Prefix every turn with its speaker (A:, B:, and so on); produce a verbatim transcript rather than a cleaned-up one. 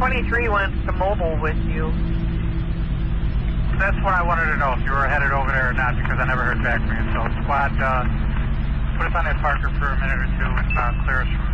A: twenty-three wants to mobile with you.
B: That's what I wanted to know, if you were headed over there or not, because I never heard back from you. So, squad, uh, put us on that Parker for a minute or two and uh, clear us from